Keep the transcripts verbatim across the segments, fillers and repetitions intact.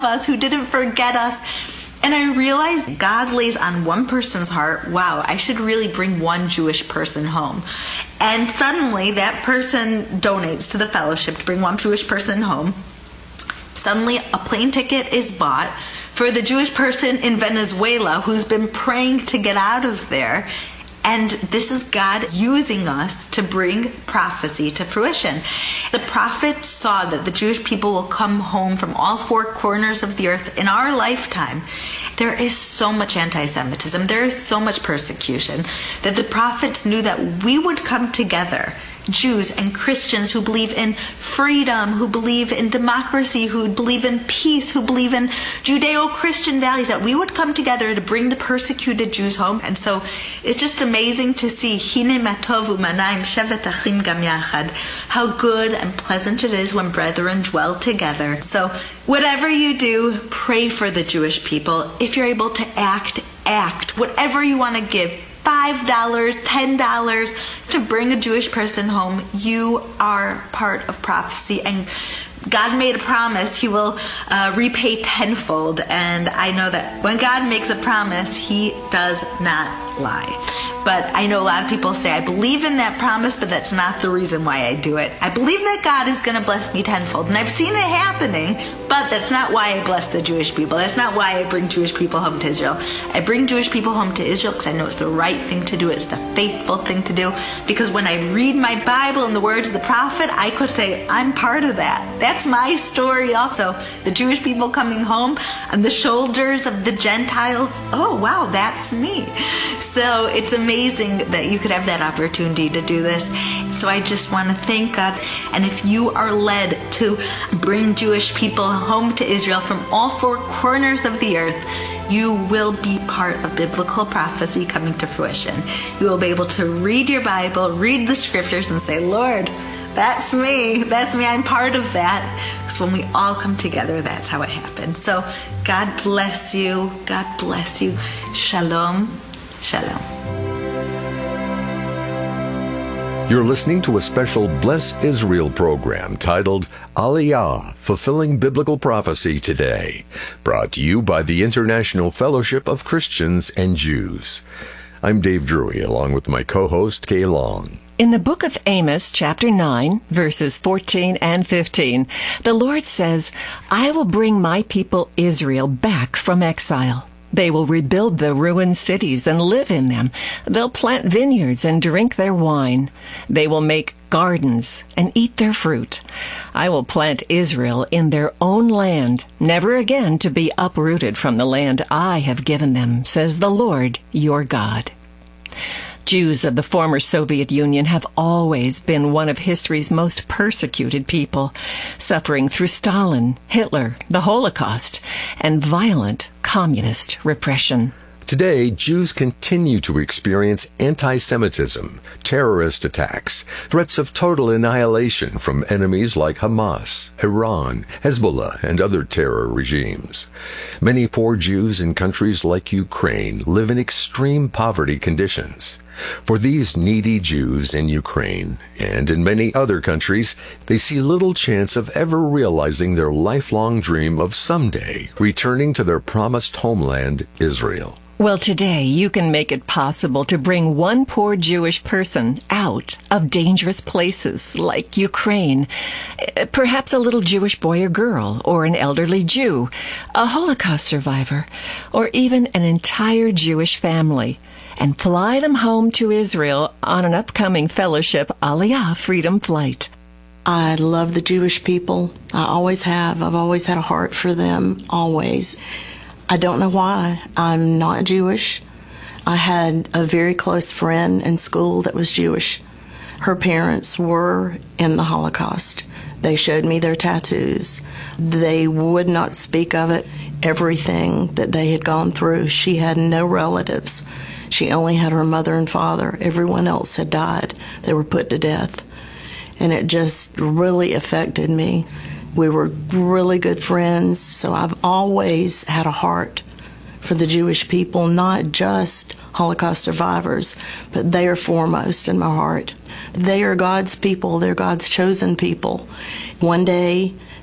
us, who didn't forget us. And I realized God lays on one person's heart, wow, I should really bring one Jewish person home. And suddenly that person donates to the fellowship to bring one Jewish person home. Suddenly a plane ticket is bought for the Jewish person in Venezuela who's been praying to get out of there. And this is God using us to bring prophecy to fruition. The prophet saw that the Jewish people will come home from all four corners of the earth in our lifetime. There is so much anti-Semitism, there is so much persecution, that the prophets knew that we would come together, Jews and Christians who believe in freedom, who believe in democracy, who believe in peace, who believe in Judeo-Christian values, that we would come together to bring the persecuted Jews home. And so it's just amazing to see Hine matov u'manayim shevet achim gam yachad, how good and pleasant it is when brethren dwell together. So whatever you do, pray for the Jewish people. If you're able to act, act. Whatever you want to give, five dollars, ten dollars to bring a Jewish person home, you are part of prophecy. And God made a promise, He will uh, repay tenfold. And I know that when God makes a promise, He does not lie. But I know a lot of people say, I believe in that promise, but that's not the reason why I do it. I believe that God is going to bless me tenfold. And I've seen it happening, but that's not why I bless the Jewish people. That's not why I bring Jewish people home to Israel. I bring Jewish people home to Israel because I know it's the right thing to do. It's the faithful thing to do. Because when I read my Bible and the words of the prophet, I could say, I'm part of that. That's my story also. The Jewish people coming home on the shoulders of the Gentiles. Oh, wow, that's me. So it's amazing that you could have that opportunity to do this. So I just want to thank God. And if you are led to bring Jewish people home to Israel from all four corners of the earth, you will be part of biblical prophecy coming to fruition. You will be able to read your Bible, read the scriptures, and say, Lord, that's me. That's me. I'm part of that. Because when we all come together, that's how it happens. So God bless you. God bless you. Shalom. Shalom. You're listening to a special Bless Israel program titled Aliyah, Fulfilling Biblical Prophecy Today, brought to you by the International Fellowship of Christians and Jews. I'm Dave Drury, along with my co-host, Kay Long. In the book of Amos, chapter nine, verses fourteen and fifteen, the Lord says, I will bring my people Israel back from exile. They will rebuild the ruined cities and live in them. They'll plant vineyards and drink their wine. They will make gardens and eat their fruit. I will plant Israel in their own land, never again to be uprooted from the land I have given them, says the Lord your God. Jews of the former Soviet Union have always been one of history's most persecuted people, suffering through Stalin, Hitler, the Holocaust, and violent communist repression. Today, Jews continue to experience anti-Semitism, terrorist attacks, threats of total annihilation from enemies like Hamas, Iran, Hezbollah, and other terror regimes. Many poor Jews in countries like Ukraine live in extreme poverty conditions. For these needy Jews in Ukraine and in many other countries, they see little chance of ever realizing their lifelong dream of someday returning to their promised homeland, Israel. Well, today you can make it possible to bring one poor Jewish person out of dangerous places like Ukraine, perhaps a little Jewish boy or girl, or an elderly Jew, a Holocaust survivor, or even an entire Jewish family, and fly them home to Israel on an upcoming Fellowship Aliyah Freedom Flight. I love the Jewish people. I always have. I've always had a heart for them, always. I don't know why. I'm not Jewish. I had a very close friend in school that was Jewish. Her parents were in the Holocaust. They showed me their tattoos. They would not speak of it. Everything that they had gone through, she had no relatives. She only had her mother and father. Everyone else had died. They were put to death. And it just really affected me. We were really good friends, so I've always had a heart for the Jewish people, not just Holocaust survivors, but they are foremost in my heart. They are God's people. They're God's chosen people. One day,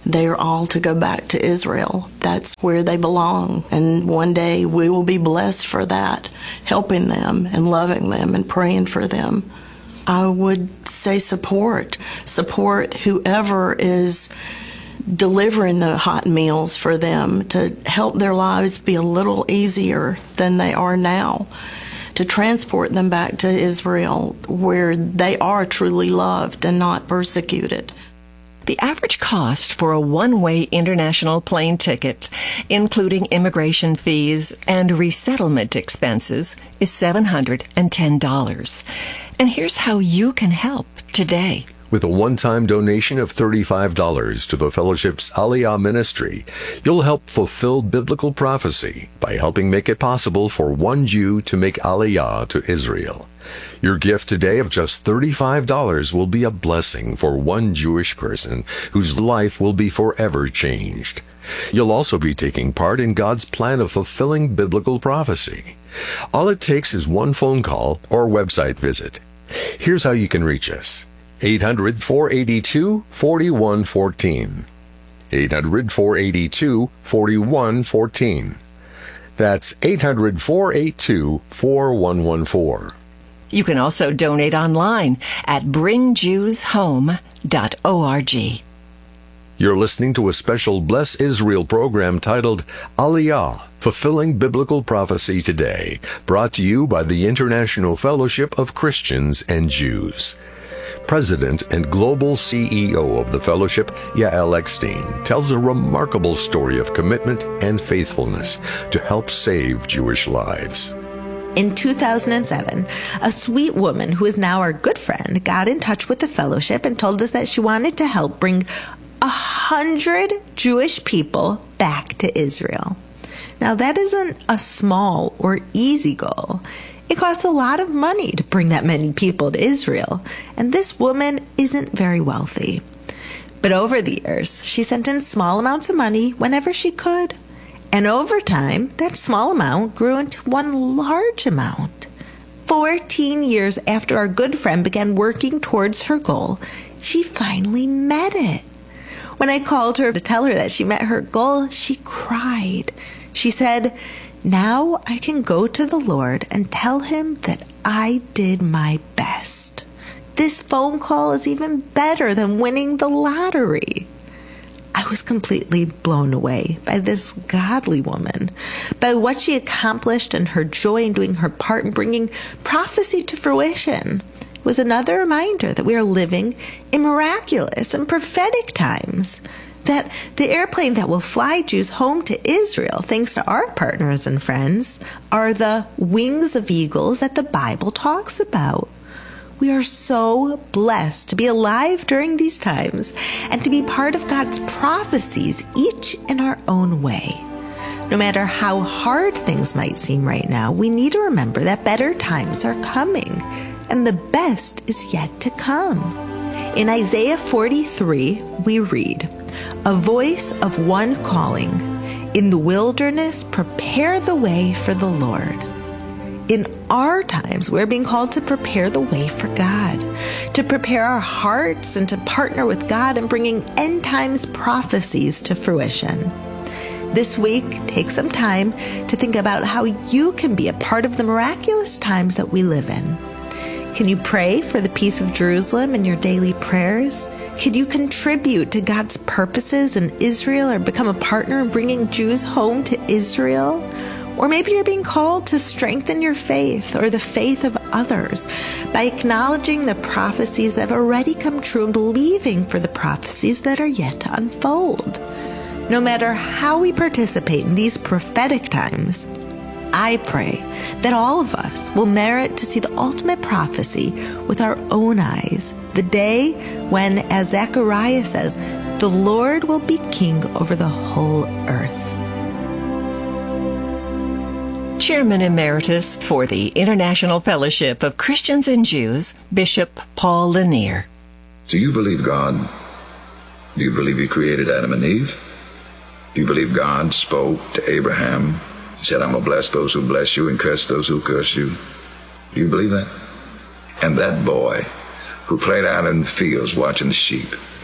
They are all to go back to Israel. That's where they belong. And one day we will be blessed for that, helping them and loving them and praying for them. I would say support. Support whoever is delivering the hot meals for them to help their lives be a little easier than they are now, to transport them back to Israel where they are truly loved and not persecuted. The average cost for a one-way international plane ticket, including immigration fees and resettlement expenses, is seven hundred ten dollars. And here's how you can help today. With a one-time donation of thirty-five dollars to the Fellowship's Aliyah Ministry, you'll help fulfill biblical prophecy by helping make it possible for one Jew to make Aliyah to Israel. Your gift today of just thirty-five dollars will be a blessing for one Jewish person whose life will be forever changed. You'll also be taking part in God's plan of fulfilling biblical prophecy. All it takes is one phone call or website visit. Here's how you can reach us. eight hundred, four eight two, four one one four. eight hundred, four eight two, four one one four. That's eight hundred, four eight two, four one one four. You can also donate online at bring jews home dot org. You're listening to a special Bless Israel program titled Aliyah, Fulfilling Biblical Prophecy Today, brought to you by the International Fellowship of Christians and Jews. President and Global C E O of the Fellowship, Yael Eckstein, tells a remarkable story of commitment and faithfulness to help save Jewish lives. In two thousand seven, a sweet woman who is now our good friend got in touch with the Fellowship and told us that she wanted to help bring a hundred Jewish people back to Israel. Now, that isn't a small or easy goal. It costs a lot of money to bring that many people to Israel, and this woman isn't very wealthy. But over the years, she sent in small amounts of money whenever she could. And over time, that small amount grew into one large amount. Fourteen years after our good friend began working towards her goal, she finally met it. When I called her to tell her that she met her goal, she cried. She said, "Now I can go to the Lord and tell him that I did my best. This phone call is even better than winning the lottery." I was completely blown away by this godly woman, by what she accomplished and her joy in doing her part in bringing prophecy to fruition. It was another reminder that we are living in miraculous and prophetic times, that the airplane that will fly Jews home to Israel, thanks to our partners and friends, are the wings of eagles that the Bible talks about. We are so blessed to be alive during these times and to be part of God's prophecies, each in our own way. No matter how hard things might seem right now, we need to remember that better times are coming and the best is yet to come. In Isaiah forty-three, we read, "A voice of one calling, in the wilderness prepare the way for the Lord." In our times, we're being called to prepare the way for God, to prepare our hearts and to partner with God in bringing end times prophecies to fruition. This week, take some time to think about how you can be a part of the miraculous times that we live in. Can you pray for the peace of Jerusalem in your daily prayers? Can you contribute to God's purposes in Israel or become a partner in bringing Jews home to Israel? Or maybe you're being called to strengthen your faith or the faith of others by acknowledging the prophecies that have already come true and believing for the prophecies that are yet to unfold. No matter how we participate in these prophetic times, I pray that all of us will merit to see the ultimate prophecy with our own eyes, the day when, as Zechariah says, the Lord will be king over the whole earth. Chairman Emeritus for the International Fellowship of Christians and Jews, Bishop Paul Lanier. Do you believe God? Do you believe he created Adam and Eve? Do you believe God spoke to Abraham? He said, "I'm going to bless those who bless you and curse those who curse you." Do you believe that? And that boy who played out in the fields watching the sheep,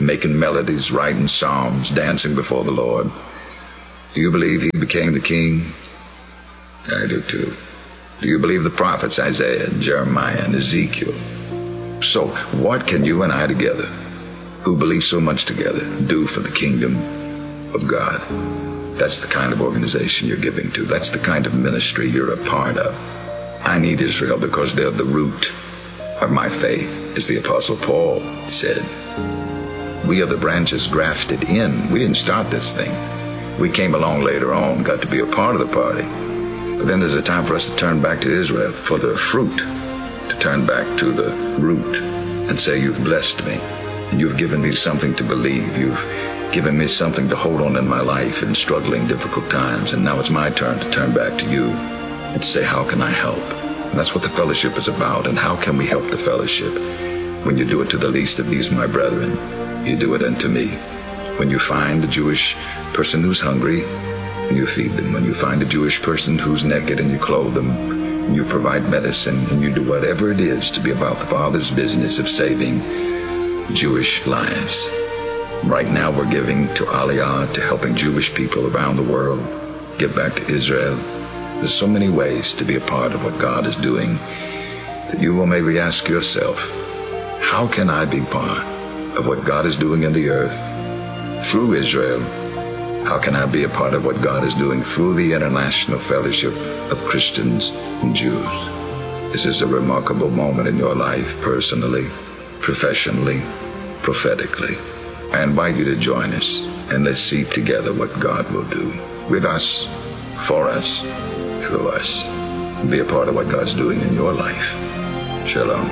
making melodies, writing psalms, dancing before the Lord. Do you believe he became the king? I do too. Do you believe the prophets Isaiah, Jeremiah, and Ezekiel? So what can you and I together, who believe so much together, do for the kingdom of God? That's the kind of organization you're giving to. That's the kind of ministry you're a part of. I need Israel because they're the root of my faith, as the Apostle Paul said. We are the branches grafted in. We didn't start this thing. We came along later on, got to be a part of the party. But then there's a time for us to turn back to Israel for the fruit, to turn back to the root and say, you've blessed me, and you've given me something to believe. You've given me something to hold on in my life in struggling, difficult times, and now it's my turn to turn back to you and to say, how can I help? And that's what the fellowship is about. And how can we help the fellowship? When you do it to the least of these, my brethren, you do it unto me. When you find a Jewish person who's hungry, and you feed them. When you find a Jewish person who's naked, and you clothe them, and you provide medicine, and you do whatever it is to be about the Father's business of saving Jewish lives. Right now we're giving to Aliyah, to helping Jewish people around the world get back to Israel. There's so many ways to be a part of what God is doing that you will maybe ask yourself, how can I be part of what God is doing in the earth through Israel? How can I be a part of what God is doing through the international fellowship of Christians and Jews? This is a remarkable moment in your life, personally, professionally, prophetically. I invite you to join us, and let's see together what God will do with us, for us, through us. Be a part of what God's doing in your life. Shalom.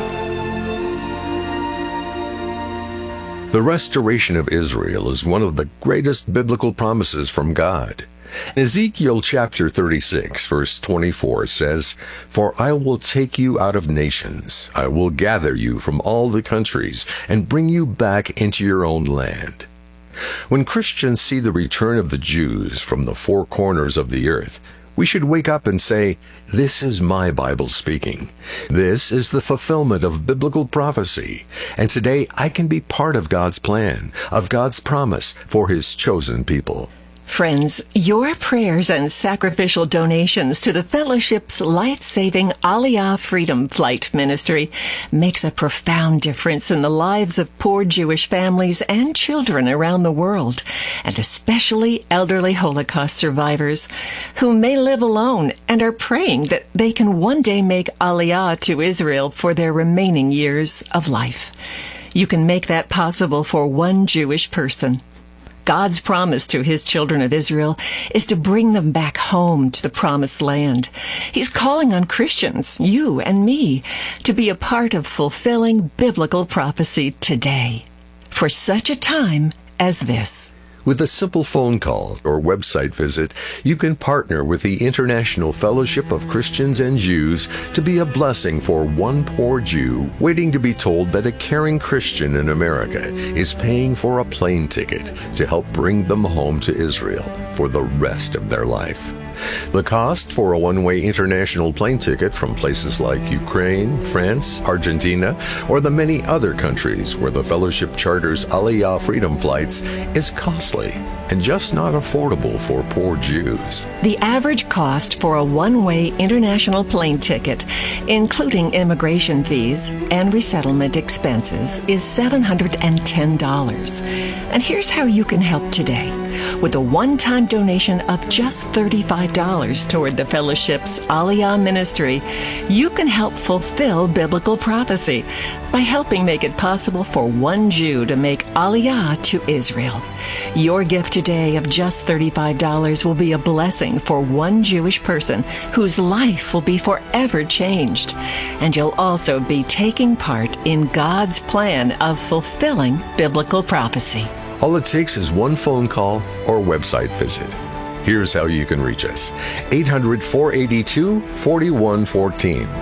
The restoration of Israel is one of the greatest biblical promises from God. Ezekiel chapter thirty-six, verse twenty-four says, "For I will take you out of nations, I will gather you from all the countries, and bring you back into your own land." When Christians see the return of the Jews from the four corners of the earth, we should wake up and say, this is my Bible speaking. This is the fulfillment of biblical prophecy. And today I can be part of God's plan, of God's promise for His chosen people. Friends, your prayers and sacrificial donations to the Fellowship's life-saving Aliyah Freedom Flight Ministry makes a profound difference in the lives of poor Jewish families and children around the world, and especially elderly Holocaust survivors who may live alone and are praying that they can one day make Aliyah to Israel for their remaining years of life. You can make that possible for one Jewish person. God's promise to His children of Israel is to bring them back home to the Promised Land. He's calling on Christians, you and me, to be a part of fulfilling biblical prophecy today, for such a time as this. With a simple phone call or website visit, you can partner with the International Fellowship of Christians and Jews to be a blessing for one poor Jew waiting to be told that a caring Christian in America is paying for a plane ticket to help bring them home to Israel for the rest of their life. The cost for a one-way international plane ticket from places like Ukraine, France, Argentina, or the many other countries where the Fellowship charters Aliyah Freedom flights is costly and just not affordable for poor Jews. The average cost for a one-way international plane ticket, including immigration fees and resettlement expenses, is seven hundred ten dollars. And here's how you can help today. With a one-time donation of just thirty-five dollars toward the Fellowship's Aliyah ministry, you can help fulfill biblical prophecy by helping make it possible for one Jew to make Aliyah to Israel. Your gift today of just thirty-five dollars will be a blessing for one Jewish person whose life will be forever changed. And you'll also be taking part in God's plan of fulfilling biblical prophecy. All it takes is one phone call or website visit. Here's how you can reach us. eight hundred, four eight two, four one one four.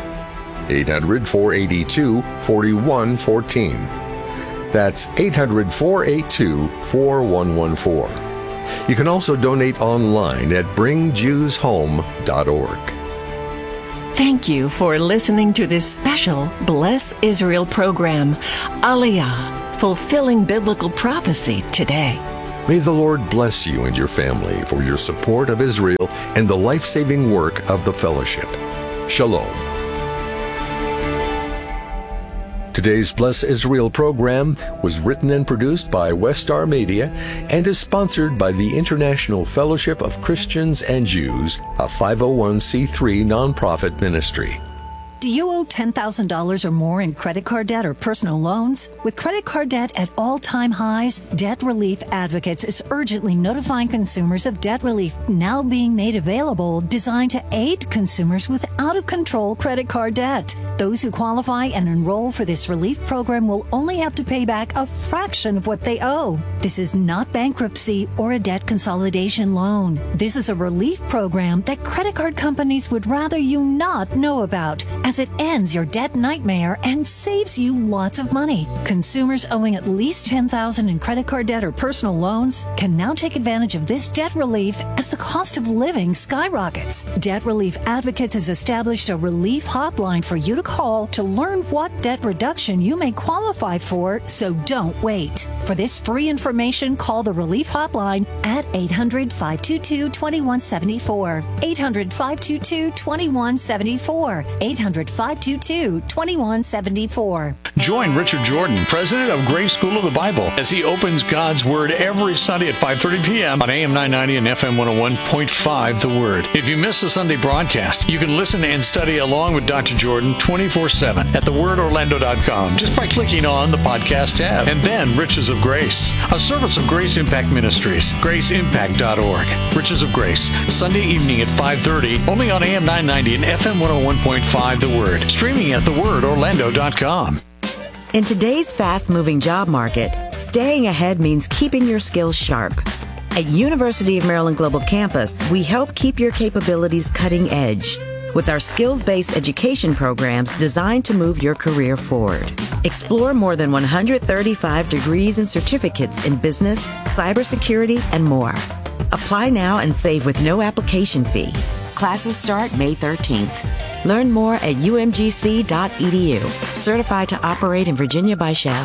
eight hundred, four eight two, four one one four. That's eight hundred, four eight two, four one one four. You can also donate online at bring jews home dot org. Thank you for listening to this special Bless Israel program, Aliyah, fulfilling biblical prophecy today. May the Lord bless you and your family for your support of Israel and the life-saving work of the fellowship. Shalom. Today's Bless Israel program was written and produced by Westar Media and is sponsored by the International Fellowship of Christians and Jews, a five oh one c three nonprofit ministry. Do you owe ten thousand dollars or more in credit card debt or personal loans? With credit card debt at all-time highs, Debt Relief Advocates is urgently notifying consumers of debt relief now being made available, designed to aid consumers with out-of-control credit card debt. Those who qualify and enroll for this relief program will only have to pay back a fraction of what they owe. This is not bankruptcy or a debt consolidation loan. This is a relief program that credit card companies would rather you not know about, as it ends your debt nightmare and saves you lots of money. Consumers owing at least ten thousand dollars in credit card debt or personal loans can now take advantage of this debt relief as the cost of living skyrockets. Debt Relief Advocates has established a relief hotline for you to call to learn what debt reduction you may qualify for, so don't wait. For this free information, call the Relief Hotline at eight hundred, five two two, two one seven four. eight hundred, five two two, two one seven four. eight hundred, five two two, two one seven four. Join Richard Jordan, president of Grace School of the Bible, as he opens God's Word every Sunday at five thirty p.m. on A M nine ninety and F M one oh one point five The Word. If you miss the Sunday broadcast, you can listen and study along with Doctor Jordan twenty-four seven at the word orlando dot com just by clicking on the podcast tab. And then Riches of Grace, a service of Grace Impact Ministries, grace impact dot org. Riches of Grace, Sunday evening at five thirty, only on A M nine ninety and F M one oh one point five The Word, streaming at the word orlando dot com. In today's fast-moving job market, staying ahead means keeping your skills sharp. At University of Maryland Global Campus, we help keep your capabilities cutting edge with our skills-based education programs designed to move your career forward. Explore more than one hundred thirty-five degrees and certificates in business, cybersecurity, and more. Apply now and save with no application fee. Classes start May thirteenth. Learn more at u m g c dot e d u. Certified to operate in Virginia by C H E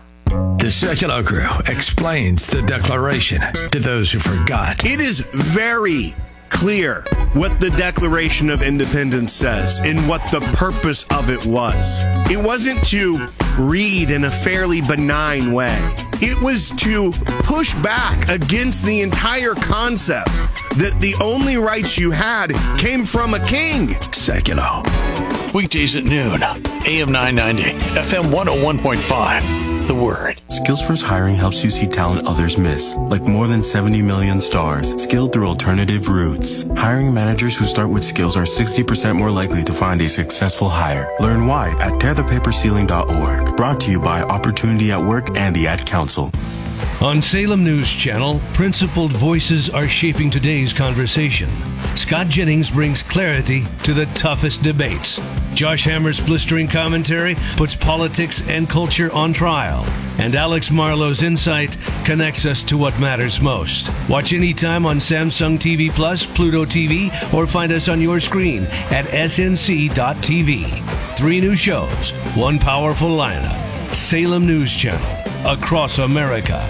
F. The Secular Crew explains the Declaration to those who forgot. It is very clear what the Declaration of Independence says and what the purpose of it was. It wasn't to read in a fairly benign way. It was to push back against the entire concept that the only rights you had came from a king. Secular. Weekdays at noon, A M nine ninety, F M one oh one point five. The Word. Skills First Hiring helps you see talent others miss, like more than seventy million stars, skilled through alternative routes. Hiring managers who start with skills are sixty percent more likely to find a successful hire. Learn why at tear the paper ceiling dot org. Brought to you by Opportunity at Work and the Ad Council. On Salem News Channel, principled voices are shaping today's conversation. Scott Jennings brings clarity to the toughest debates. Josh Hammer's blistering commentary puts politics and culture on trial. And Alex Marlowe's insight connects us to what matters most. Watch anytime on Samsung T V Plus, Pluto T V, or find us on your screen at S N C dot T V. Three new shows, one powerful lineup. Salem News Channel, across America.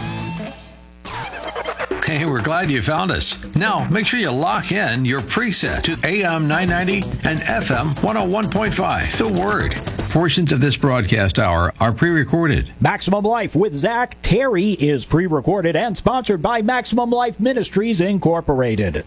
Hey, we're glad you found us. Now, make sure you lock in your preset to A M nine ninety and F M one oh one point five. The Word. Portions of this broadcast hour are pre-recorded. Maximum Life with Zach Terry is pre-recorded and sponsored by Maximum Life Ministries, Incorporated.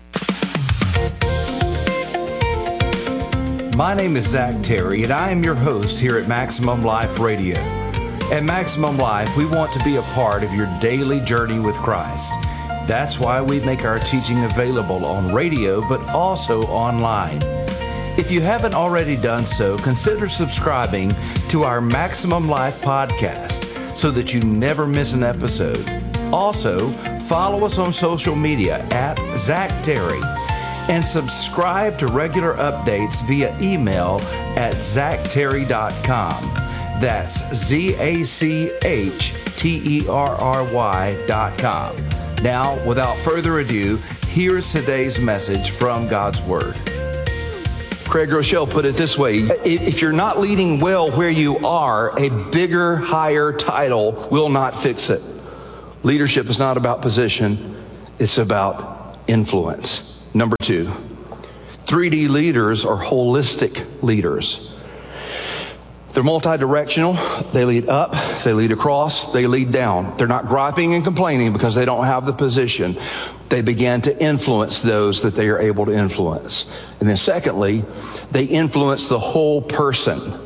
My name is Zach Terry, and I am your host here at Maximum Life Radio. At Maximum Life, we want to be a part of your daily journey with Christ. That's why we make our teaching available on radio, but also online. If you haven't already done so, consider subscribing to our Maximum Life podcast so that you never miss an episode. Also, follow us on social media at Zach Terry and subscribe to regular updates via email at zach terry dot com. That's Z A C H T E R R Y dot com. Now, without further ado, here's today's message from God's Word. Craig Rochelle put it this way: if you're not leading well where you are, a bigger, higher title will not fix it. Leadership is not about position, it's about influence. Number two, three D leaders are holistic leaders. They're multi-directional. They lead up, they lead across, they lead down. They're not griping and complaining because they don't have the position. They begin to influence those that they are able to influence. And then secondly, they influence the whole person.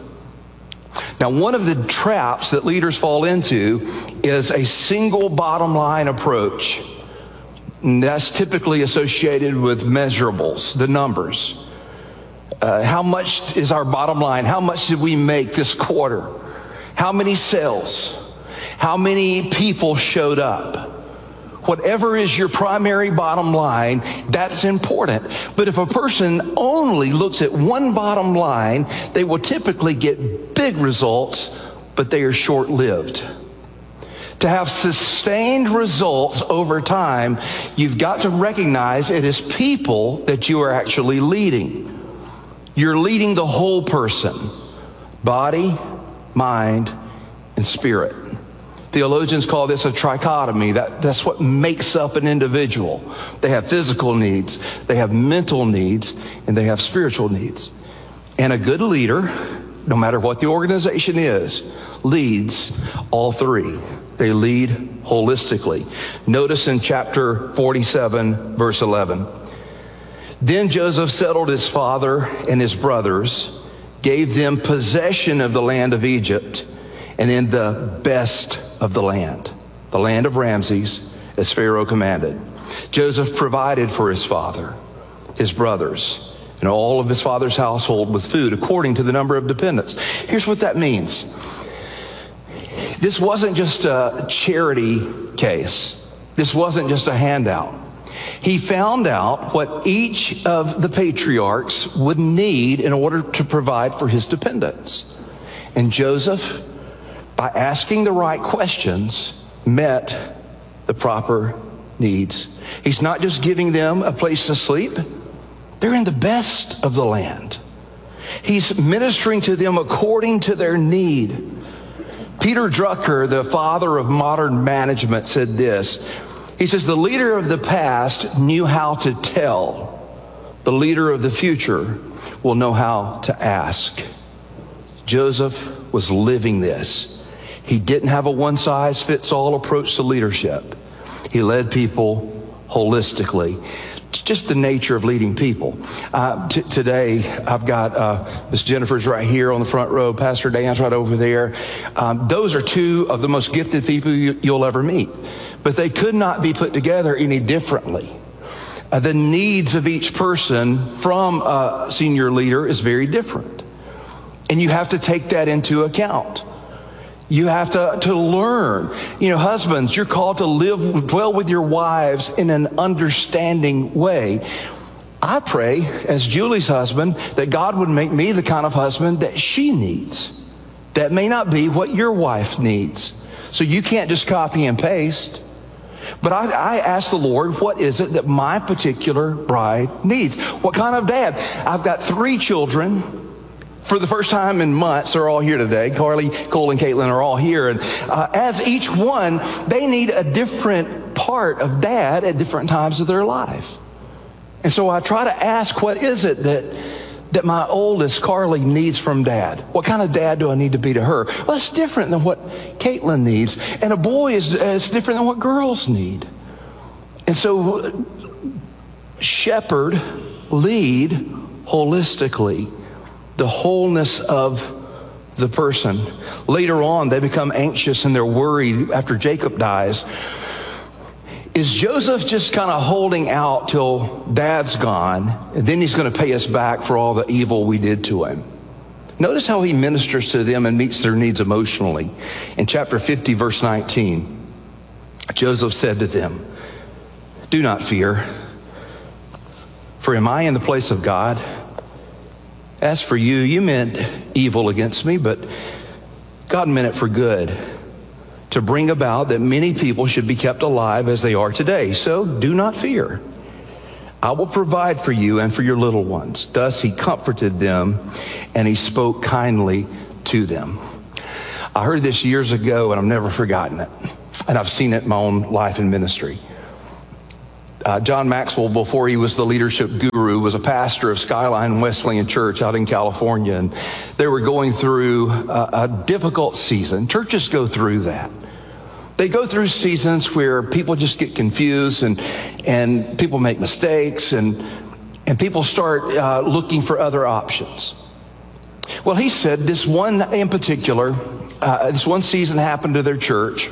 Now, one of the traps that leaders fall into is a single bottom line approach. And that's typically associated with measurables, the numbers. Uh, how much is our bottom line? How much did we make this quarter? How many sales? How many people showed up? Whatever is your primary bottom line, that's important. But if a person only looks at one bottom line, they will typically get big results, but they are short-lived. To have sustained results over time, you've got to recognize it is people that you are actually leading. You're leading the whole person, body, mind, and spirit. Theologians call this a trichotomy. That, that's what makes up an individual. They have physical needs, they have mental needs, and they have spiritual needs. And a good leader, no matter what the organization is, leads all three. They lead holistically. Notice in chapter forty-seven, verse eleven. Then Joseph settled his father and his brothers, gave them possession of the land of Egypt, and in the best of the land, the land of Ramses, as Pharaoh commanded. Joseph provided for his father, his brothers, and all of his father's household with food according to the number of dependents. Here's what that means. This wasn't just a charity case. This wasn't just a handout. He found out what each of the patriarchs would need in order to provide for his dependents. And Joseph, by asking the right questions, met the proper needs. He's not just giving them a place to sleep. They're in the best of the land. He's ministering to them according to their need. Peter Drucker, the father of modern management, said this. He says, the leader of the past knew how to tell. The leader of the future will know how to ask. Joseph was living this. He didn't have a one-size-fits-all approach to leadership. He led people holistically. It's just the nature of leading people. Uh, t- today, I've got uh, Miss Jennifer's right here on the front row, Pastor Dan's right over there. Um, those are two of the most gifted people you, you'll ever meet. But they could not be put together any differently. Uh, the needs of each person from a senior leader is very different. And you have to take that into account. You have to, to learn. You know, husbands, you're called to live well with your wives in an understanding way. I pray, as Julie's husband, that God would make me the kind of husband that she needs. That may not be what your wife needs. So you can't just copy and paste. But I, I ask the Lord, what is it that my particular bride needs? What kind of dad? I've got three children. For the first time in months, they're all here today. Carly, Cole, and Caitlin are all here. And uh, as each one, they need a different part of dad at different times of their life. And so I try to ask, what is it that that my oldest, Carly, needs from dad? What kind of dad do I need to be to her? Well, it's different than what Caitlin needs. And a boy is, is different than what girls need. And so shepherd, lead holistically. The wholeness of the person. Later on, they become anxious and they're worried after Jacob dies. Is Joseph just kind of holding out till dad's gone, and then he's going to pay us back for all the evil we did to him? Notice how he ministers to them and meets their needs emotionally. In chapter fifty, verse nineteen, Joseph said to them, "Do not fear, for am I in the place of God? As for you, you meant evil against me, but God meant it for good, to bring about that many people should be kept alive as they are today. So do not fear. I will provide for you and for your little ones. Thus he comforted them, and he spoke kindly to them. I heard this years ago, and I've never forgotten it. And I've seen it in my own life and ministry. Uh, John Maxwell, before he was the leadership guru, was a pastor of Skyline Wesleyan Church out in California. And they were going through a, a difficult season. Churches go through that. They go through seasons where people just get confused and and people make mistakes and and people start uh, looking for other options. Well, he said this one in particular, uh, this one season happened to their church.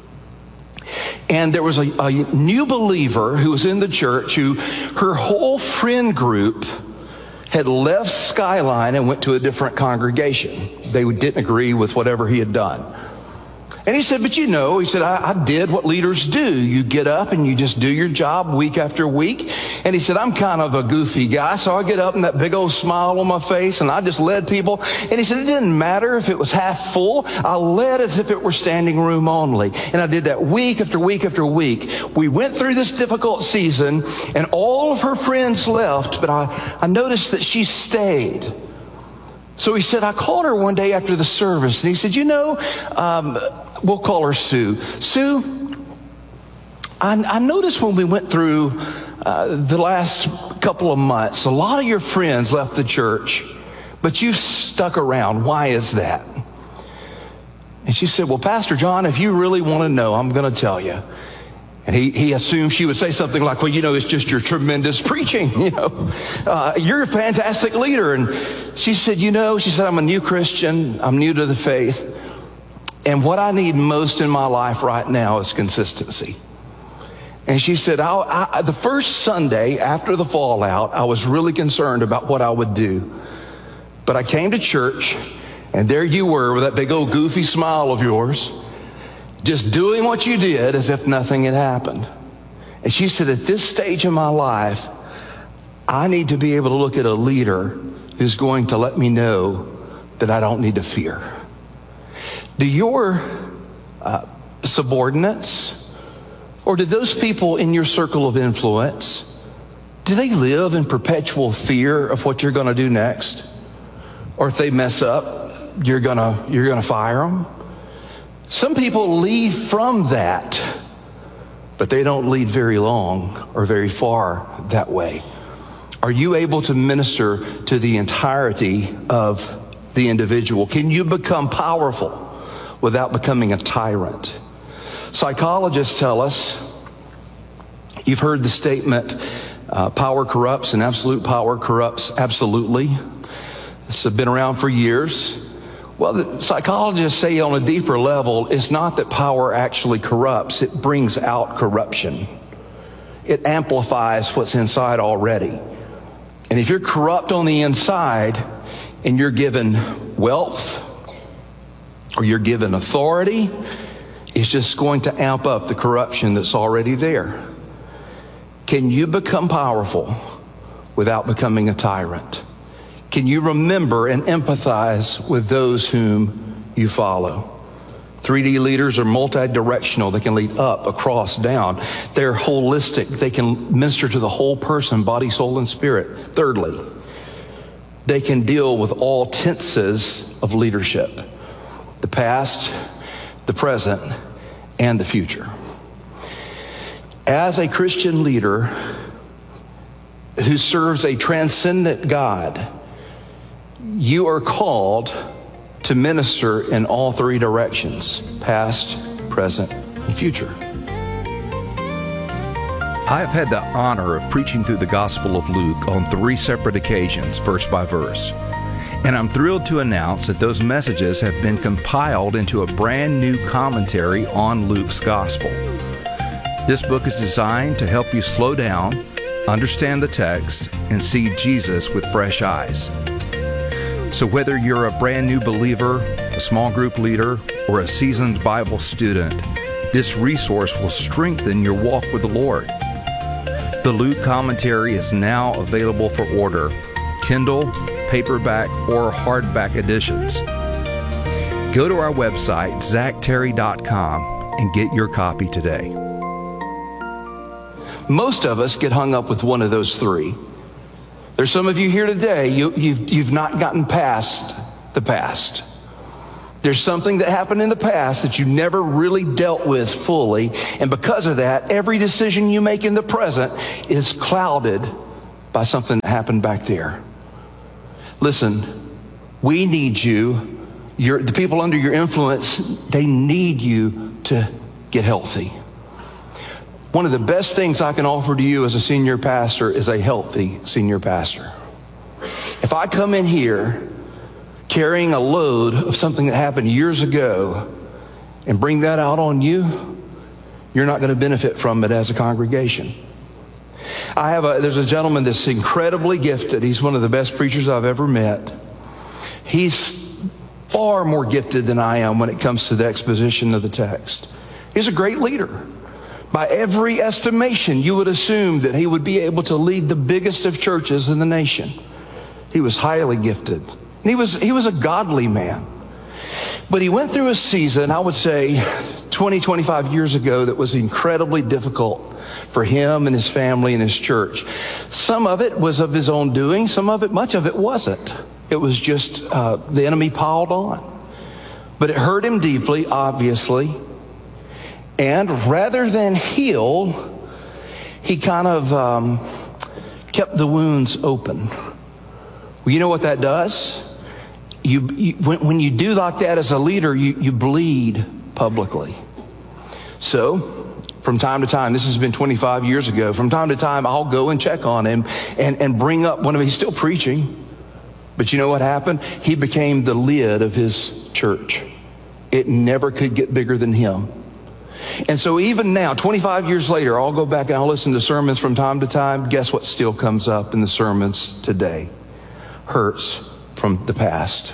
And there was a, a new believer who was in the church who her whole friend group had left Skyline and went to a different congregation. They didn't agree with whatever he had done. And he said, but you know, he said, I, I did what leaders do. You get up and you just do your job week after week. And he said, I'm kind of a goofy guy, so I get up and that big old smile on my face and I just led people. And he said, it didn't matter if it was half full. I led as if it were standing room only. And I did that week after week after week. We went through this difficult season and all of her friends left, but I, I noticed that she stayed. So he said, I called her one day after the service, and he said, you know, um, we'll call her Sue. Sue, I, I noticed when we went through uh, the last couple of months, a lot of your friends left the church, but you stuck around. Why is that? And she said, well, Pastor John, if you really want to know, I'm going to tell you. And he, he assumed she would say something like, well, you know, it's just your tremendous preaching, you know. Uh, you're a fantastic leader. And she said, you know, she said, I'm a new Christian. I'm new to the faith. And what I need most in my life right now is consistency. And she said, I, I, the first Sunday after the fallout, I was really concerned about what I would do. But I came to church, and there you were with that big old goofy smile of yours, just doing what you did as if nothing had happened. And she said, at this stage in my life, I need to be able to look at a leader who's going to let me know that I don't need to fear. Do your uh, subordinates, or do those people in your circle of influence, do they live in perpetual fear of what you're going to do next? Or if they mess up, you're gonna you're gonna fire them? Some people lead from that, but they don't lead very long or very far that way. Are you able to minister to the entirety of the individual? Can you become powerful without becoming a tyrant? Psychologists tell us, you've heard the statement, uh, power corrupts and absolute power corrupts absolutely. This has been around for years. Well, the psychologists say on a deeper level, it's not that power actually corrupts, it brings out corruption. It amplifies what's inside already. And if you're corrupt on the inside and you're given wealth or you're given authority, it's just going to amp up the corruption that's already there. Can you become powerful without becoming a tyrant? Can you remember and empathize with those whom you follow? three D leaders are multi-directional. They can lead up, across, down. They're holistic. They can minister to the whole person, body, soul, and spirit. Thirdly, they can deal with all tenses of leadership: the past, the present, and the future. As a Christian leader who serves a transcendent God, you are called to minister in all three directions: past, present, and future. I have had the honor of preaching through the Gospel of Luke on three separate occasions, verse by verse. And I'm thrilled to announce that those messages have been compiled into a brand new commentary on Luke's Gospel. This book is designed to help you slow down, understand the text, and see Jesus with fresh eyes. So whether you're a brand new believer, a small group leader, or a seasoned Bible student, this resource will strengthen your walk with the Lord. The Luke commentary is now available for order: Kindle, paperback, or hardback editions. Go to our website, zach terry dot com, and get your copy today. most of us get hung up with one of those three. There's some of you here today, you, you've, you've not gotten past the past. There's something that happened in the past that you never really dealt with fully, and because of that, every decision you make in the present is clouded by something that happened back there. Listen, we need you. Your, the people under your influence, they need you to get healthy. One of the best things I can offer to you as a senior pastor is a healthy senior pastor. If I come in here carrying a load of something that happened years ago and bring that out on you, you're not going to benefit from it as a congregation. I have a, there's a gentleman that's incredibly gifted. He's one of the best preachers I've ever met. He's far more gifted than I am when it comes to the exposition of the text. He's a great leader. By every estimation, you would assume that he would be able to lead the biggest of churches in the nation. He was highly gifted. And he was, he was a godly man. But he went through a season, I would say twenty, twenty-five years ago, that was incredibly difficult for him and his family and his church. Some of it was of his own doing. Some of it, much of it wasn't. It was just uh, the enemy piled on. But it hurt him deeply, obviously. And rather than heal, he kind of um, kept the wounds open. Well, you know what that does? You, you when, when you do like that as a leader, you, you bleed publicly. So, from time to time, this has been twenty-five years ago, from time to time, I'll go and check on him and, and bring up one of, he's still preaching. But you know what happened? He became the lid of his church. It never could get bigger than him. And so even now, twenty-five years later, I'll go back and I'll listen to sermons from time to time. Guess what still comes up in the sermons today? Hurts from the past.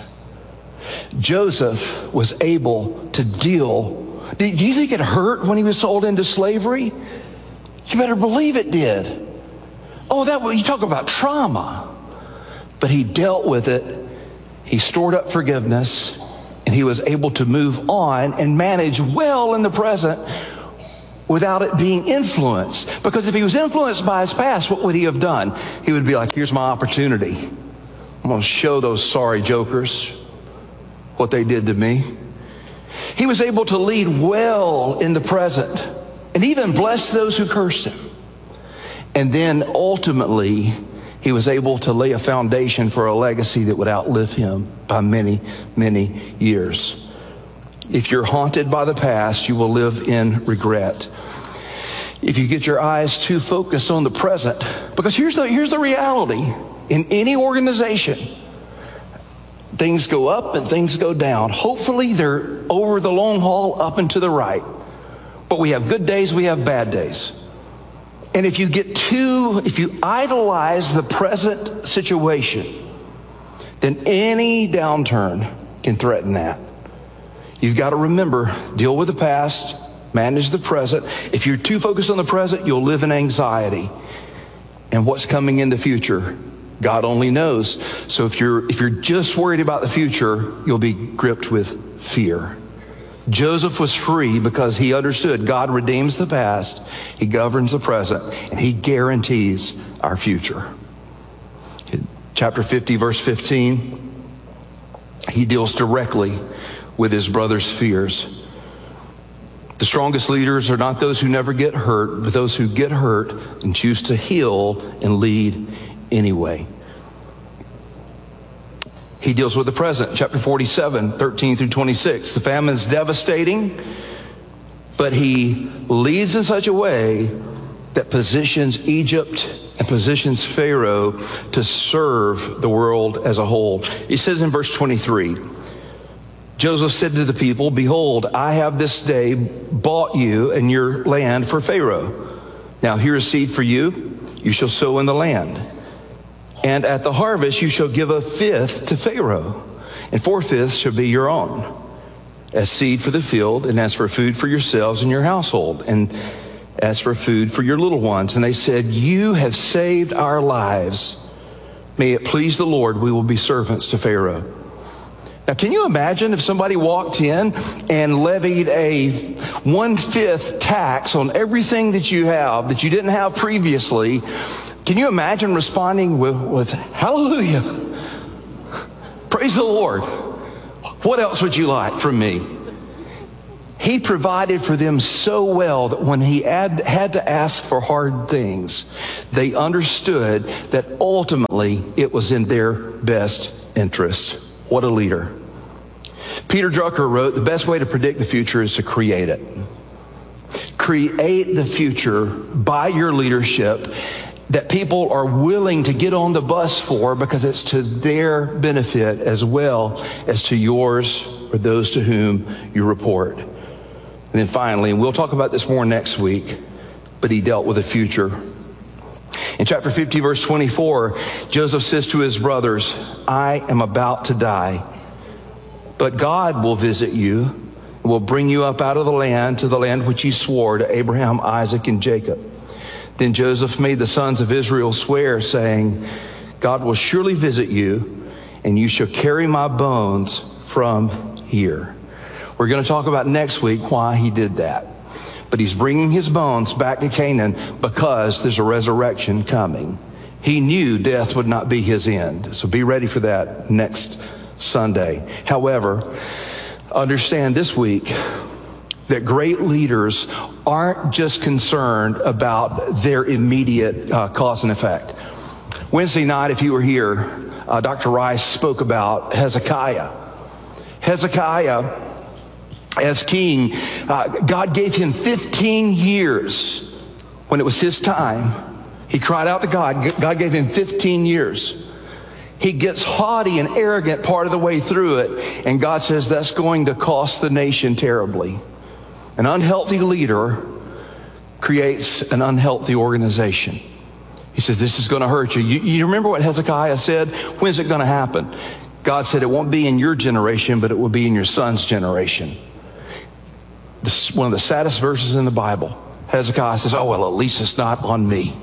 Joseph was able to deal. Do you think it hurt when he was sold into slavery? You better believe it did. Oh, that you talk about trauma. But he dealt with it. He stored up forgiveness. And he was able to move on and manage well in the present without it being influenced. Because if he was influenced by his past, what would he have done? He would be like, here's my opportunity. I'm going to show those sorry jokers what they did to me. He was able to lead well in the present and even bless those who cursed him. And then ultimately, he was able to lay a foundation for a legacy that would outlive him by many, many years. If you're haunted by the past, you will live in regret. If you get your eyes too focused on the present, because here's the, here's the reality. In any organization, things go up and things go down. Hopefully they're over the long haul, up and to the right. But we have good days, we have bad days. And if you get too, if you idolize the present situation, then any downturn can threaten that. You've got to remember, deal with the past, manage the present. If you're too focused on the present, you'll live in anxiety. And what's coming in the future, God only knows. So if you're, if you're just worried about the future, you'll be gripped with fear. Joseph was free because he understood God redeems the past, he governs the present, and he guarantees our future. Chapter fifty, verse fifteen, he deals directly with his brother's fears. The strongest leaders are not those who never get hurt, but those who get hurt and choose to heal and lead anyway. He deals with the present, chapter forty-seven, thirteen through twenty-six. The famine is devastating, but he leads in such a way that positions Egypt and positions Pharaoh to serve the world as a whole. He says in verse twenty-three, Joseph said to the people, behold, I have this day bought you and your land for Pharaoh. Now here is seed for you. You shall sow in the land. And at the harvest you shall give a fifth to Pharaoh, and four-fifths shall be your own, as seed for the field, and as for food for yourselves and your household, and as for food for your little ones. And they said, you have saved our lives. May it please the Lord, we will be servants to Pharaoh. Now, can you imagine if somebody walked in and levied a one-fifth tax on everything that you have that you didn't have previously? Can you imagine responding with, with hallelujah? Praise the Lord. What else would you like from me? He provided for them so well that when he had, had to ask for hard things, they understood that ultimately it was in their best interest. What a leader. Peter Drucker wrote, the best way to predict the future is to create it. Create the future by your leadership that people are willing to get on the bus for because it's to their benefit as well as to yours or those to whom you report. And then finally, and we'll talk about this more next week, but he dealt with the future. In chapter fifty, verse twenty-four, Joseph says to his brothers, I am about to die, but God will visit you and will bring you up out of the land to the land which he swore to Abraham, Isaac, and Jacob. Then Joseph made the sons of Israel swear, saying, God will surely visit you, and you shall carry my bones from here. We're going to talk about next week why he did that. But he's bringing his bones back to Canaan because there's a resurrection coming. He knew death would not be his end. So be ready for that next Sunday. However, understand this week that great leaders aren't just concerned about their immediate uh, cause and effect. Wednesday night, if you were here, uh, Doctor Rice spoke about Hezekiah. Hezekiah, as king, uh, God gave him fifteen years when it was his time. He cried out to God. God gave him fifteen years. He gets haughty and arrogant part of the way through it, and God says that's going to cost the nation terribly. An unhealthy leader creates an unhealthy organization. He says, this is going to hurt you. you. You remember what Hezekiah said? When's it going to happen? God said, it won't be in your generation, but it will be in your son's generation. This is one of the saddest verses in the Bible. Hezekiah says, oh, well, at least it's not on me.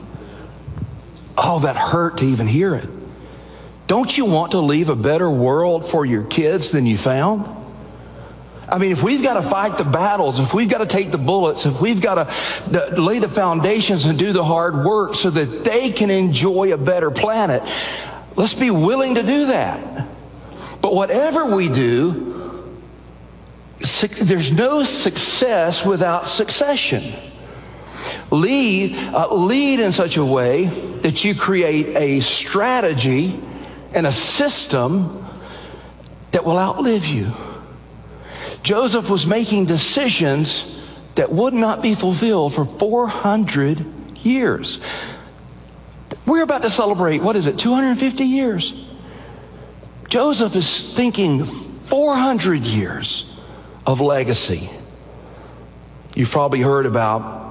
Oh, that hurt to even hear it. Don't you want to leave a better world for your kids than you found? I mean, if we've got to fight the battles, if we've got to take the bullets, if we've got to lay the foundations and do the hard work so that they can enjoy a better planet, let's be willing to do that. But whatever we do, there's no success without succession. Lead, uh, lead in such a way that you create a strategy and a system that will outlive you. Joseph was making decisions that would not be fulfilled for four hundred years. We're about to celebrate, what is it, two hundred fifty years? Joseph is thinking four hundred years of legacy. You've probably heard about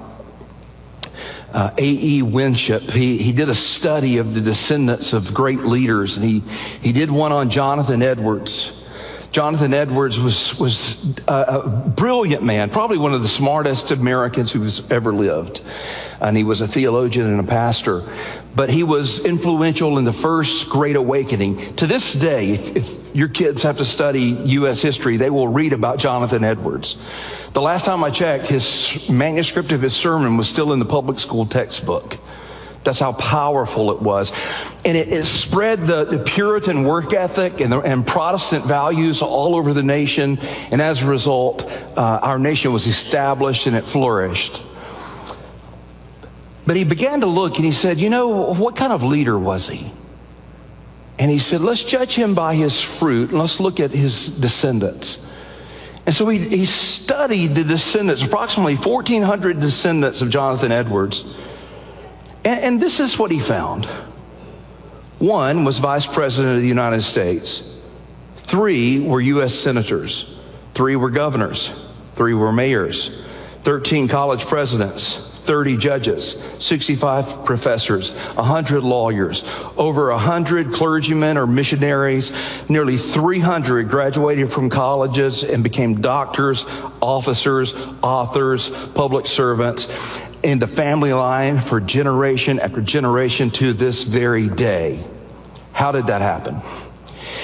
Uh, A E Winship. He, he did a study of the descendants of great leaders, and he, he did one on Jonathan Edwards. Jonathan Edwards was, was a, a brilliant man, probably one of the smartest Americans who's ever lived. And he was a theologian and a pastor. But he was influential in the first Great Awakening. To this day, if, if your kids have to study U S history, they will read about Jonathan Edwards. The last time I checked, his manuscript of his sermon was still in the public school textbook. That's how powerful it was. And it, it spread the, the Puritan work ethic and, the, and Protestant values all over the nation. And as a result, uh, our nation was established and it flourished. But he began to look and he said, you know, what kind of leader was he? And he said, let's judge him by his fruit and let's look at his descendants. And so he, he studied the descendants, approximately fourteen hundred descendants of Jonathan Edwards. And, and this is what he found. One was vice president of the United States. Three were U S senators. Three were governors. Three were mayors. Thirteen college presidents. thirty judges, sixty-five professors, one hundred lawyers, over one hundred clergymen or missionaries, nearly three hundred graduated from colleges and became doctors, officers, authors, public servants, in the family line for generation after generation to this very day. How did that happen?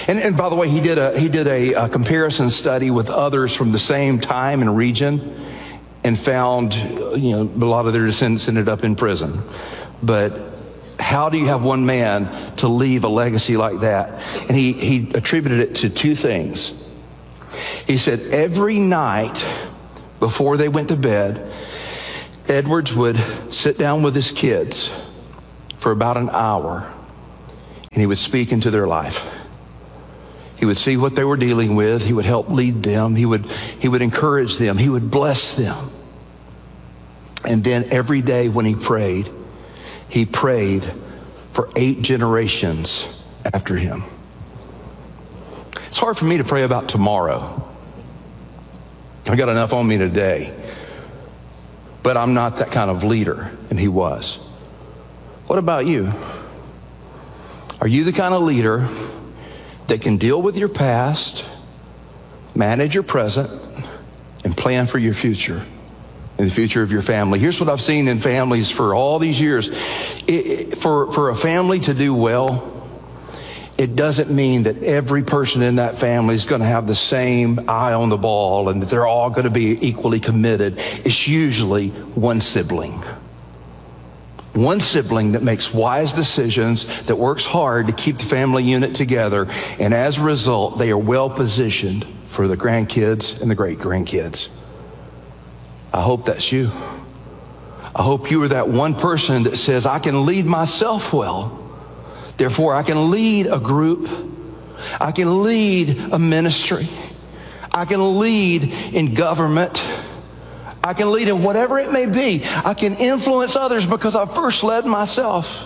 And, and by the way, he did a he did a, a comparison study with others from the same time and region, and found, you know, a lot of their descendants ended up in prison. But how do you have one man to leave a legacy like that? And he, he attributed it to two things. He said every night before they went to bed, Edwards would sit down with his kids for about an hour, and he would speak into their life. He would see what they were dealing with. He would help lead them. He would, he would encourage them. He would bless them. And then every day when he prayed, he prayed for eight generations after him. It's hard for me to pray about tomorrow. I got enough on me today. But I'm not that kind of leader, and he was. What about you? Are you the kind of leader that can deal with your past, manage your present, and plan for your future and the future of your family? Here's what I've seen in families for all these years. It, it, for, for a family to do well, it doesn't mean that every person in that family is going to have the same eye on the ball and that they're all going to be equally committed. It's usually one sibling. One sibling that makes wise decisions, that works hard to keep the family unit together, and as a result, they are well positioned for the grandkids and the great-grandkids. I hope that's you. I hope you are that one person that says, I can lead myself well. Therefore, I can lead a group. I can lead a ministry. I can lead in government. I can lead in whatever it may be. I can influence others because I first led myself.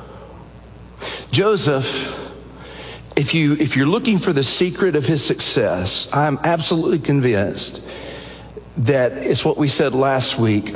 Joseph, if you, if you're looking for the secret of his success, I'm absolutely convinced that it's what we said last week.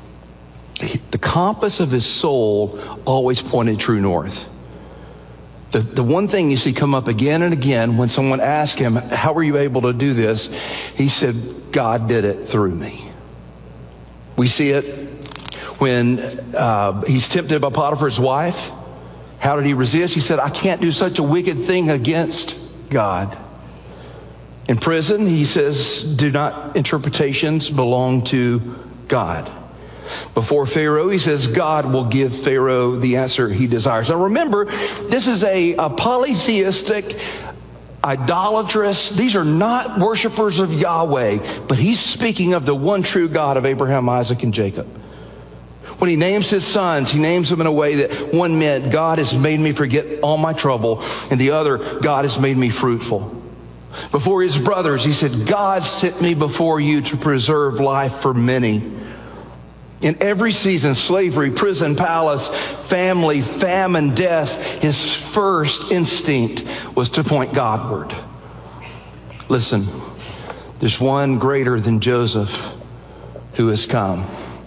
The compass of his soul always pointed true north. The, the one thing you see come up again and again when someone asks him, how were you able to do this? He said, God did it through me. We see it when uh, he's tempted by Potiphar's wife. How did he resist? He said, I can't do such a wicked thing against God. In prison, he says, do not interpretations belong to God. Before Pharaoh, he says, God will give Pharaoh the answer he desires. Now remember, this is a, a polytheistic, idolatrous, these are not worshipers of Yahweh, but he's speaking of the one true God of Abraham, Isaac, and Jacob. When he names his sons, he names them in a way that one meant, God has made me forget all my trouble, and the other, God has made me fruitful. Before his brothers, he said, God sent me before you to preserve life for many. In every season, slavery, prison, palace, family, famine, death, his first instinct was to point Godward. Listen, there's one greater than Joseph who has come,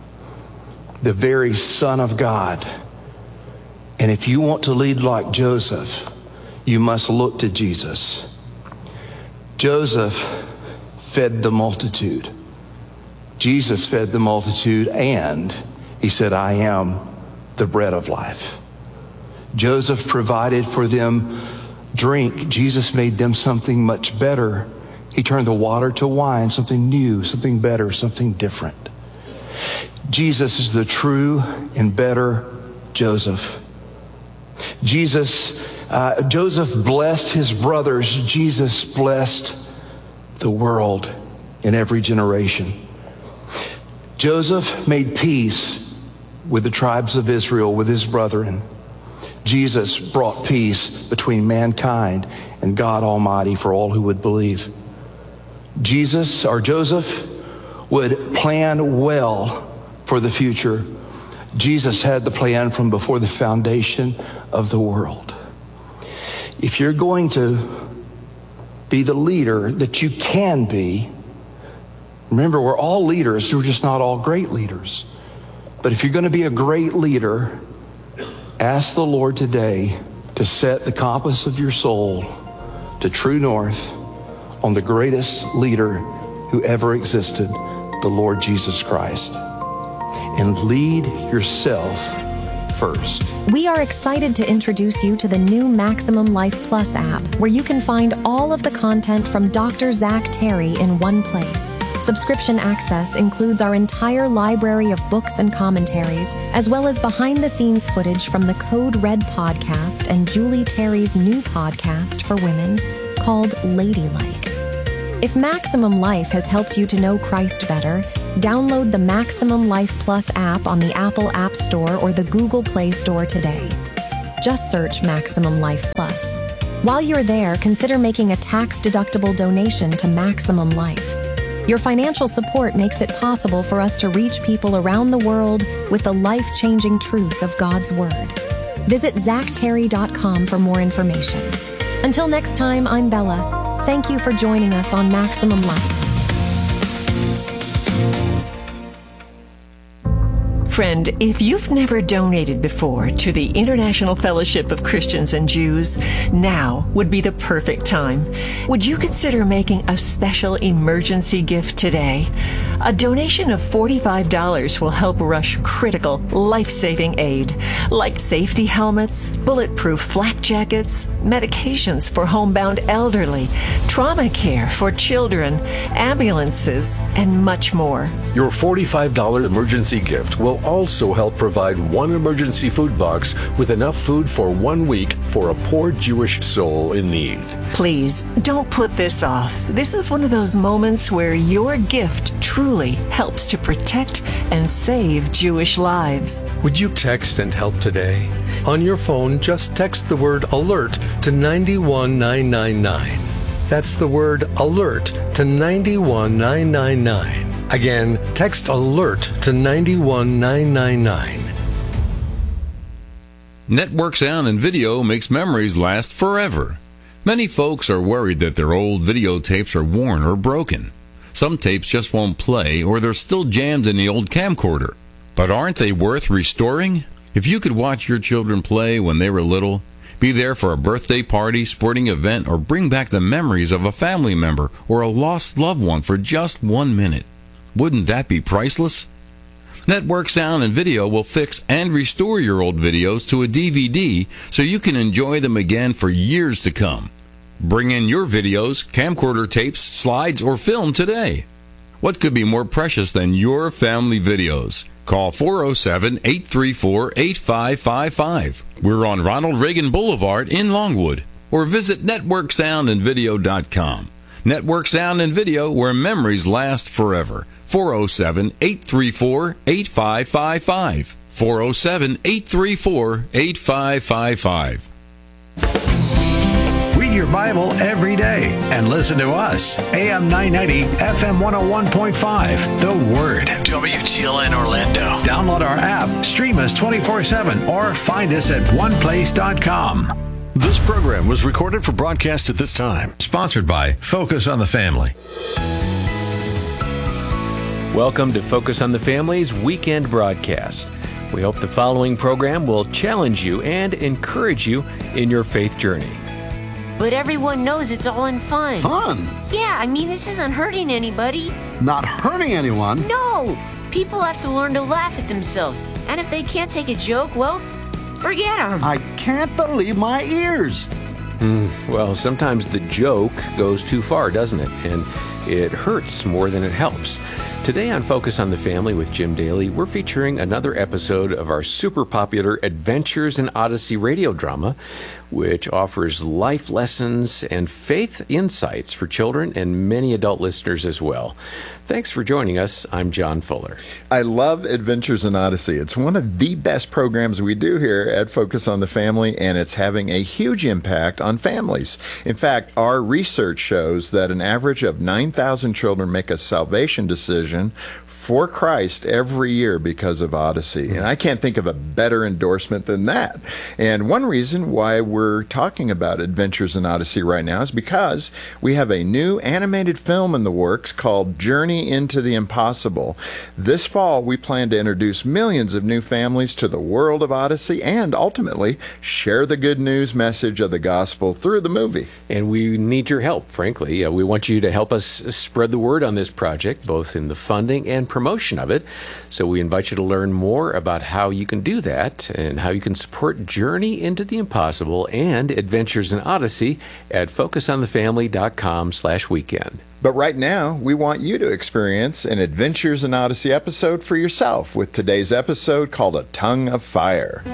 the very Son of God. And if you want to lead like Joseph, you must look to Jesus. Joseph fed the multitude. Jesus fed the multitude, and he said, I am the bread of life. Joseph provided for them drink. Jesus made them something much better. He turned the water to wine, something new, something better, something different. Jesus is the true and better Joseph. Jesus, uh, Joseph blessed his brothers. Jesus blessed the world in every generation. Joseph made peace with the tribes of Israel, with his brethren. Jesus brought peace between mankind and God Almighty for all who would believe. Jesus, or Joseph, would plan well for the future. Jesus had the plan from before the foundation of the world. If you're going to be the leader that you can be, remember, we're all leaders, we're just not all great leaders. But if you're going to be a great leader, ask the Lord today to set the compass of your soul to true north on the greatest leader who ever existed, the Lord Jesus Christ. And lead yourself first. We are excited to introduce you to the new Maximum Life Plus app, where you can find all of the content from Doctor Zach Terry in one place. Subscription access includes our entire library of books and commentaries, as well as behind-the-scenes footage from the Code Red podcast and Julie Terry's new podcast for women called Ladylike. If Maximum Life has helped you to know Christ better, download the Maximum Life Plus app on the Apple App Store or the Google Play Store today. Just search Maximum Life Plus. While you're there, consider making a tax-deductible donation to Maximum Life. Your financial support makes it possible for us to reach people around the world with the life-changing truth of God's Word. Visit zach terry dot com for more information. Until next time, I'm Bella. Thank you for joining us on Maximum Life. Friend, if you've never donated before to the International Fellowship of Christians and Jews, now would be the perfect time. Would you consider making a special emergency gift today? A donation of forty-five dollars will help rush critical, life-saving aid, like safety helmets, bulletproof flak jackets, medications for homebound elderly, trauma care for children, ambulances, and much more. Your forty-five dollars emergency gift will also help provide one emergency food box with enough food for one week for a poor Jewish soul in need. Please, don't put this off. This is one of those moments where your gift truly helps to protect and save Jewish lives. Would you text and help today? On your phone, just text the word ALERT to nine one nine nine nine. That's the word ALERT to nine one nine nine nine. Again, text ALERT to nine one nine nine nine. Network Sound and Video makes memories last forever. Many folks are worried that their old videotapes are worn or broken. Some tapes just won't play, or they're still jammed in the old camcorder. But aren't they worth restoring? If you could watch your children play when they were little, be there for a birthday party, sporting event, or bring back the memories of a family member or a lost loved one for just one minute, wouldn't that be priceless? Network Sound and Video will fix and restore your old videos to a D V D so you can enjoy them again for years to come. Bring in your videos, camcorder tapes, slides, or film today. What could be more precious than your family videos? Call four oh seven, eight three four, eight five five five. We're on Ronald Reagan Boulevard in Longwood. Or visit network sound and video dot com. Network Sound and Video, where memories last forever. four oh seven, eight three four, eight five five five. four oh seven, eight three four, eight five five five. Read your Bible every day and listen to us. A M nine ninety, F M one oh one point five. The Word. W T L N Orlando. Download our app, stream us twenty-four seven, or find us at one place dot com. This program was recorded for broadcast at this time. Sponsored by Focus on the Family. Welcome to Focus on the Family's weekend broadcast. We hope the following program will challenge you and encourage you in your faith journey. But everyone knows it's all in fun. Fun? Yeah, I mean, this isn't hurting anybody. Not hurting anyone? No! People have to learn to laugh at themselves. And if they can't take a joke, well, forget them. I can't believe my ears. Mm, well, sometimes the joke goes too far, doesn't it? And it hurts more than it helps. Today on Focus on the Family with Jim Daly, we're featuring another episode of our super popular Adventures in Odyssey radio drama, which offers life lessons and faith insights for children and many adult listeners as well. Thanks for joining us. I'm John Fuller. I love Adventures in Odyssey. It's one of the best programs we do here at Focus on the Family, and it's having a huge impact on families. In fact, our research shows that an average of nine thousand children make a salvation decision for Christ every year because of Odyssey. And I can't think of a better endorsement than that. And one reason why we're talking about Adventures in Odyssey right now is because we have a new animated film in the works called Journey into the Impossible. This fall, we plan to introduce millions of new families to the world of Odyssey and ultimately share the good news message of the gospel through the movie. And we need your help, frankly. Uh, we want you to help us spread the word on this project, both in the funding and promotion of it. So we invite you to learn more about how you can do that and how you can support Journey into the Impossible and Adventures in Odyssey at focusonthefamily.com slash weekend. But right now, we want you to experience an Adventures in Odyssey episode for yourself with today's episode called A Tongue of Fire.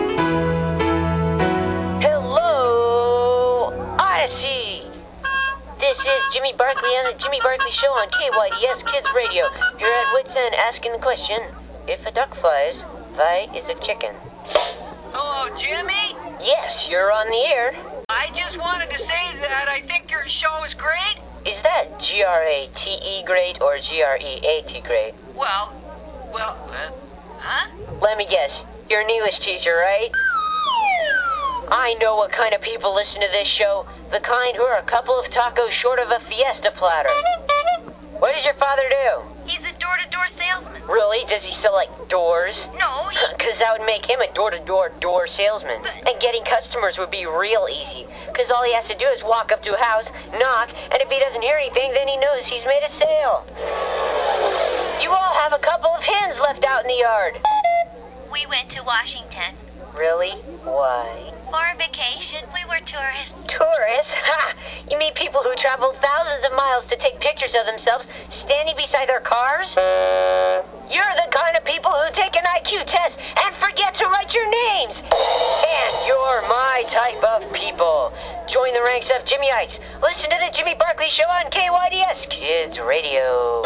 Hello, Odyssey! This is Jimmy Barkley on the Jimmy Barkley Show on K Y D S Kids Radio. You're at wit's end asking the question, if a duck flies, why is a chicken? Hello, Jimmy? Yes, you're on the air. I just wanted to say that I think your show is great. Is that G R A T E great or G R E A T great? Well, well, uh, huh? Let me guess. You're an English teacher, right? I know what kind of people listen to this show. The kind who are a couple of tacos short of a fiesta platter. What does your father do? He's a door-to-door salesman. Really? Does he sell, like, doors? No, he... Because that would make him a door-to-door door salesman. But... And getting customers would be real easy. Because all he has to do is walk up to a house, knock, and if he doesn't hear anything, then he knows he's made a sale. You all have a couple of hens left out in the yard. We went to Washington. Really? Why? For vacation. We were tourists. Tourists? Ha! You mean people who traveled thousands of miles to take pictures of themselves standing beside their cars? You're the kind of people who take an I Q test and forget to write your names. And you're my type of people. Join the ranks of Jimmyites. Listen to the Jimmy Barkley Show on K Y D S Kids Radio.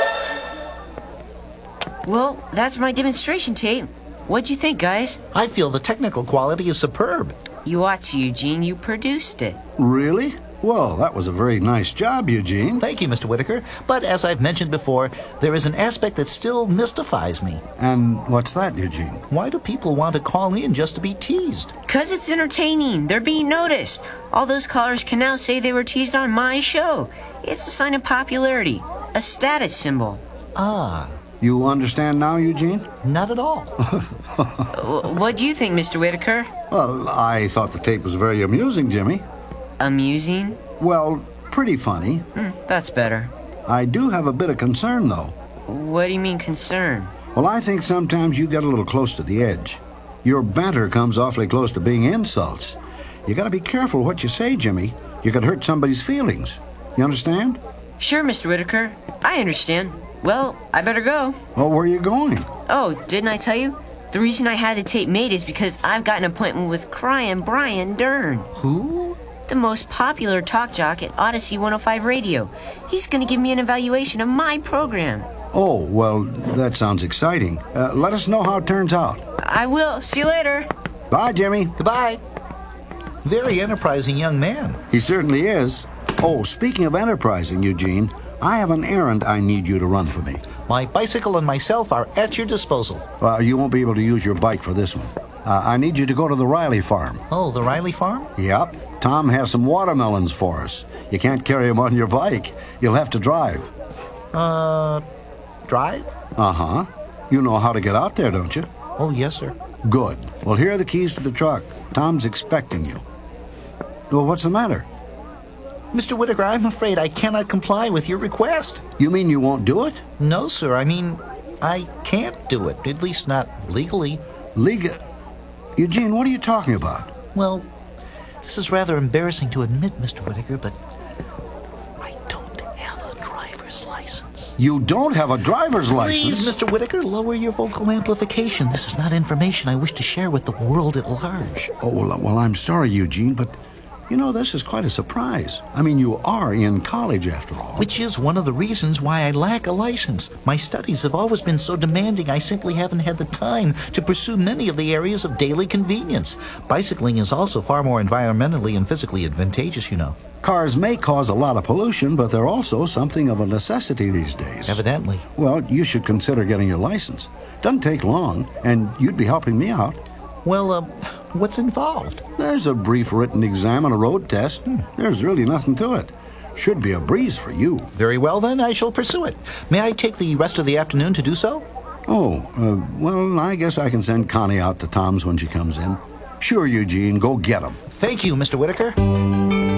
Well, that's my demonstration tape. What'd you think, guys? I feel the technical quality is superb. You ought to, Eugene. You produced it. Really? Well, that was a very nice job, Eugene. Thank you, Mister Whitaker. But as I've mentioned before, there is an aspect that still mystifies me. And what's that, Eugene? Why do people want to call in just to be teased? Because it's entertaining. They're being noticed. All those callers can now say they were teased on my show. It's a sign of popularity, a status symbol. Ah. You understand now, Eugene? Not at all. What do you think, Mister Whitaker? Well, I thought the tape was very amusing, Jimmy. Amusing? Well, pretty funny. Mm, that's better. I do have a bit of concern, though. What do you mean, concern? Well, I think sometimes you get a little close to the edge. Your banter comes awfully close to being insults. You gotta be careful what you say, Jimmy. You could hurt somebody's feelings. You understand? Sure, Mister Whitaker. I understand. Well, I better go. Well, where are you going? Oh, didn't I tell you? The reason I had the tape made is because I've got an appointment with Crying Brian Dern. Who? The most popular talk jock at Odyssey one oh five Radio. He's going to give me an evaluation of my program. Oh, well, that sounds exciting. Uh, let us know how it turns out. I will. See you later. Bye, Jimmy. Goodbye. Very enterprising young man. He certainly is. Oh, speaking of enterprising, Eugene, I have an errand I need you to run for me. My bicycle and myself are at your disposal. Well, you won't be able to use your bike for this one. Uh, I need you to go to the Riley farm. Oh, the Riley farm? Yep. Tom has some watermelons for us. You can't carry them on your bike. You'll have to drive. Uh, drive? Uh-huh. You know how to get out there, don't you? Oh, yes, sir. Good. Well, here are the keys to the truck. Tom's expecting you. Well, what's the matter? Mister Whitaker, I'm afraid I cannot comply with your request. You mean you won't do it? No, sir. I mean, I can't do it. At least not legally. Legal? Eugene, what are you talking about? Well, this is rather embarrassing to admit, Mister Whitaker, but I don't have a driver's license. You don't have a driver's license? Please, Mister Whitaker, lower your vocal amplification. This is not information I wish to share with the world at large. Oh, well, well I'm sorry, Eugene, but... You know, this is quite a surprise. I mean, you are in college, after all. Which is one of the reasons why I lack a license. My studies have always been so demanding, I simply haven't had the time to pursue many of the areas of daily convenience. Bicycling is also far more environmentally and physically advantageous, you know. Cars may cause a lot of pollution, but they're also something of a necessity these days. Evidently. Well, you should consider getting your license. Doesn't take long, and you'd be helping me out. Well, uh, what's involved? There's a brief written exam and a road test. Hmm. There's really nothing to it. Should be a breeze for you. Very well, then. I shall pursue it. May I take the rest of the afternoon to do so? Oh, uh, well, I guess I can send Connie out to Tom's when she comes in. Sure, Eugene. Go get him. Thank you, Mister Whitaker.